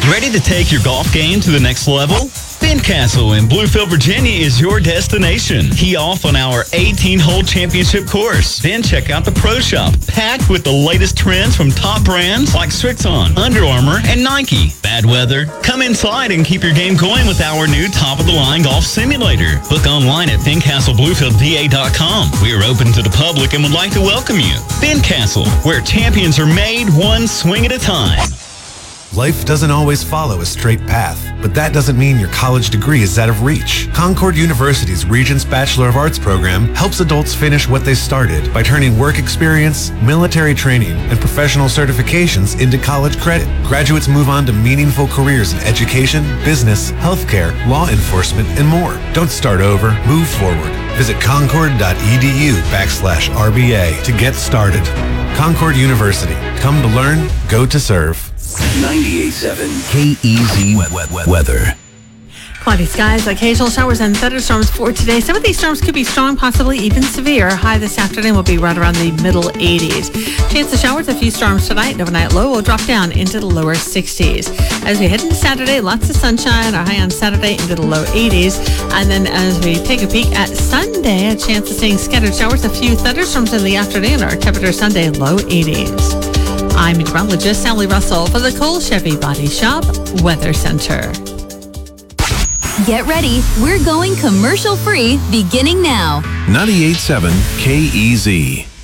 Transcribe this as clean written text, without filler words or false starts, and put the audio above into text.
Ready to take your golf game to the next level? Ben Castle in Bluefield, Virginia is your destination. Tee off on our 18-hole championship course. Then check out the Pro Shop, packed with the latest trends from top brands like Strixon, Under Armour, and Nike. Bad weather? Come inside and keep your game going with our new top-of-the-line golf simulator. Book online at BenCastleBluefieldVA.com. We are open to the public and would like to welcome you. Ben Castle, where champions are made one swing at a time. Life doesn't always follow a straight path, but that doesn't mean your college degree is out of reach. Concord University's Regents Bachelor of Arts program helps adults finish what they started by turning work experience, military training, and professional certifications into college credit. Graduates move on to meaningful careers in education, business, healthcare, law enforcement, and more. Don't start over, move forward. Visit concord.edu/RBA to get started. Concord University. Come to learn, go to serve. 98.7 KEZ weather. Cloudy skies, occasional showers and thunderstorms for today. Some of these storms could be strong, possibly even severe. High this afternoon will be right around the middle 80s. Chance of showers, a few storms tonight. Overnight low will drop down into the lower 60s. As we head into Saturday, lots of sunshine. Our high on Saturday into the low 80s. And then as we take a peek at Sunday, a chance of seeing scattered showers, a few thunderstorms in the afternoon. Our temperature Sunday, low 80s. I'm meteorologist Sally Russell for the Cole Chevy Body Shop Weather Center. Get ready. We're going commercial free beginning now. 98.7 KEZ.